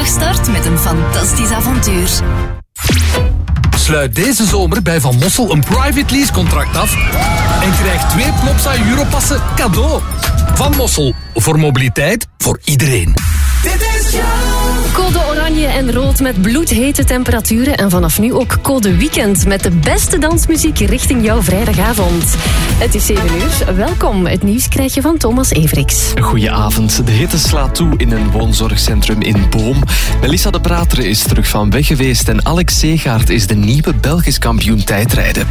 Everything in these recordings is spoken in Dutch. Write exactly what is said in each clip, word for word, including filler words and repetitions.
dag start met een fantastisch avontuur. Sluit deze zomer bij Van Mossel een private lease contract af en krijg twee Plopsa Europassen cadeau. Van Mossel, voor mobiliteit, voor iedereen. Dit is Joe. Code oranje en rood met bloedhete temperaturen. En vanaf nu ook code weekend met de beste dansmuziek richting jouw vrijdagavond. Het is zeven uur. Welkom. Het nieuws krijg je van Thomas Everiks. Goedenavond. De hitte slaat toe in een woonzorgcentrum in Boom. Melissa de Prater is terug van weg geweest en Alex Seegaard is de nieuwe Belgisch kampioen tijdrijden.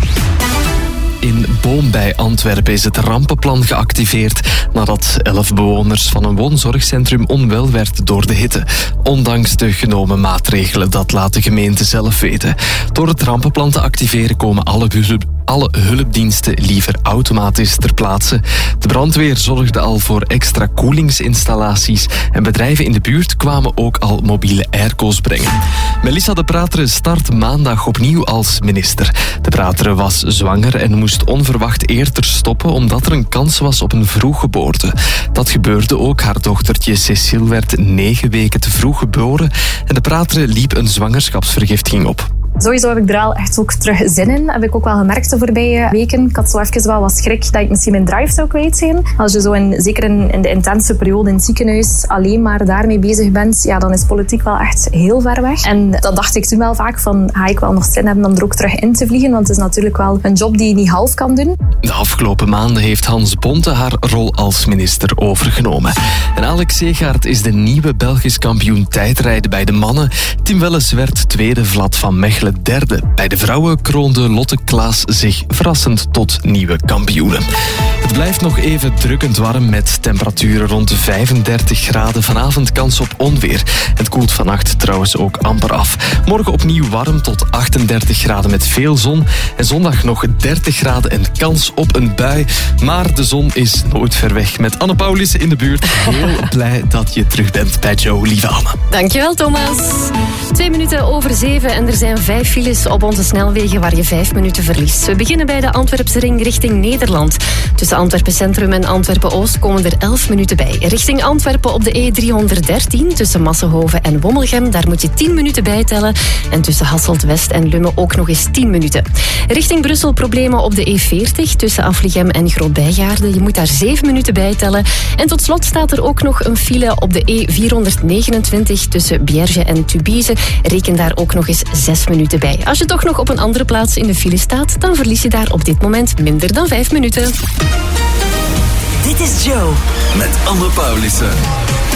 In Boom bij Antwerpen is het rampenplan geactiveerd nadat elf bewoners van een woonzorgcentrum onwel werd door de hitte. Ondanks de genomen maatregelen, dat laat de gemeente zelf weten. Door het rampenplan te activeren komen alle hulp, alle hulpdiensten liever automatisch ter plaatse. De brandweer zorgde al voor extra koelingsinstallaties en bedrijven in de buurt kwamen ook al mobiele airco's brengen. Melissa de Prater start maandag opnieuw als minister. De Prater was zwanger en moest onverwacht eerder stoppen omdat er een kans was op een vroeggeboorte. Dat gebeurde ook. Haar dochtertje Cecile werd negen weken te vroeg geboren en de Prater liep een zwangerschapsvergiftiging op. Sowieso heb ik er al echt ook terug zin in. Heb ik ook wel gemerkt de voorbije weken. Ik had zo even wel wat schrik dat ik misschien mijn drive zou kwijt zijn. Als je zo in, zeker in, in de intense periode in het ziekenhuis alleen maar daarmee bezig bent, ja, dan is politiek wel echt heel ver weg. En dat dacht ik toen wel vaak van, ga ik wel nog zin hebben om er ook terug in te vliegen? Want het is natuurlijk wel een job die je niet half kan doen. De afgelopen maanden heeft Hans Bonte haar rol als minister overgenomen. En Alex Seegaard is de nieuwe Belgisch kampioen tijdrijden bij de mannen. Tim Welles werd tweede, Vlad van Mechelen derde. Bij de vrouwen kroonde Lotte Klaas zich verrassend tot nieuwe kampioenen. Het blijft nog even drukkend warm met temperaturen rond de vijfendertig graden. Vanavond kans op onweer. Het koelt vannacht trouwens ook amper af. Morgen opnieuw warm tot achtendertig graden met veel zon. En zondag nog dertig graden en kans op een bui. Maar de zon is nooit ver weg. Met Anne Paulissen in de buurt. Heel blij dat je terug bent bij Joe, lieve Anne. Dankjewel, Thomas. Twee minuten over zeven en er zijn vijf files op onze snelwegen waar je vijf minuten verliest. We beginnen bij de Antwerpse ring richting Nederland. Tussen Antwerpen Centrum en Antwerpen Oost komen er elf minuten bij. Richting Antwerpen op de E driehonderddertien tussen Massenhoven en Wommelgem, daar moet je tien minuten bij tellen. En tussen Hasselt West en Lummen ook nog eens tien minuten. Richting Brussel problemen op de E veertig tussen Afligem en Groot-Bijgaarden. Je moet daar zeven minuten bij tellen. En tot slot staat er ook nog een file op de E vierhonderdnegenentwintig tussen Bierge en Tubize. Reken daar ook nog eens zes minuten bij. Als je toch nog op een andere plaats in de file staat, dan verlies je daar op dit moment minder dan vijf minuten. Dit is Joe. Met Anne Paulissen.